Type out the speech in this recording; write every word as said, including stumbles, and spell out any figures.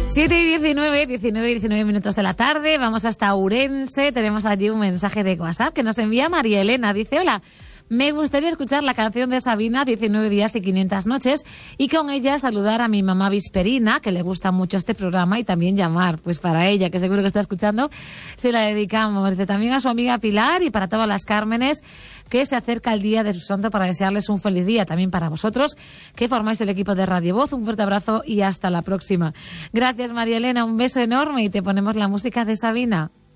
siete y diecinueve, diecinueve y diecinueve minutos de la tarde. Vamos hasta Ourense. Tenemos allí un mensaje de WhatsApp que nos envía María Elena. Dice, hola, me gustaría escuchar la canción de Sabina, diecinueve días y quinientas noches, y con ella saludar a mi mamá Visperina, que le gusta mucho este programa, y también llamar, pues para ella, que seguro que está escuchando, se la dedicamos. Dice también a su amiga Pilar y para todas las Cármenes, que se acerca el día de su santo, para desearles un feliz día. También para vosotros, que formáis el equipo de Radio Voz. Un fuerte abrazo y hasta la próxima. Gracias, María Elena, un beso enorme, y te ponemos la música de Sabina.